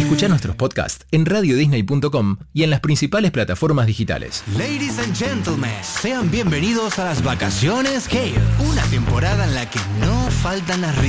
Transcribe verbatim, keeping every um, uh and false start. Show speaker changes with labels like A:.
A: Escuchá nuestros podcasts en radio disney punto com y en las principales plataformas digitales.
B: Ladies and gentlemen, sean bienvenidos a las vacaciones Gale, una temporada en la que no faltan las risas.